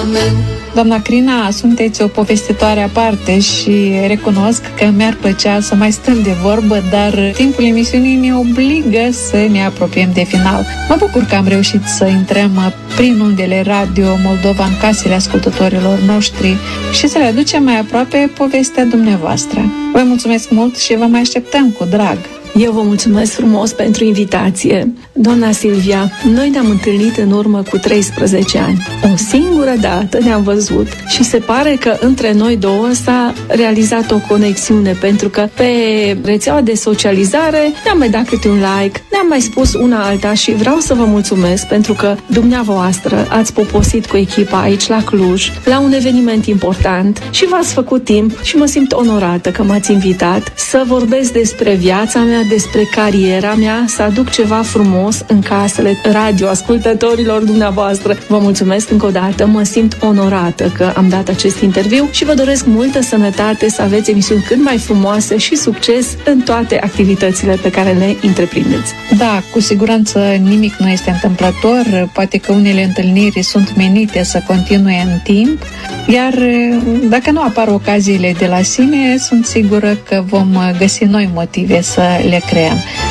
meu. Doamna Crina, sunteți o povestitoare aparte și recunosc că mi-ar plăcea să mai stăm de vorbă, dar timpul emisiunii ne obligă să ne apropiem de final. Mă bucur că am reușit să intrăm prin undele Radio Moldova în casele ascultătorilor noștri și să le aducem mai aproape povestea dumneavoastră. Vă mulțumesc mult și vă mai așteptăm cu drag. Eu vă mulțumesc frumos pentru invitație. Doamna Silvia, noi ne-am întâlnit în urmă cu 13 ani. O singură dată ne-am văzut și se pare că între noi două s-a realizat o conexiune, pentru că pe rețeaua de socializare ne-am mai dat câte un like, ne-am mai spus una alta și vreau să vă mulțumesc pentru că dumneavoastră ați poposit cu echipa aici la Cluj la un eveniment important și v-ați făcut timp și mă simt onorată că m-ați invitat să vorbesc despre viața mea, despre cariera mea, să aduc ceva frumos în casele radioascultătorilor dumneavoastră. Vă mulțumesc încă o dată, mă simt onorată că am dat acest interviu și vă doresc multă sănătate, să aveți emisiuni cât mai frumoase și succes în toate activitățile pe care le întreprindeți. Da, cu siguranță nimic nu este întâmplător, poate că unele întâlniri sunt menite să continue în timp, iar dacă nu apar ocaziile de la sine, sunt sigură că vom găsi noi motive să le creăm.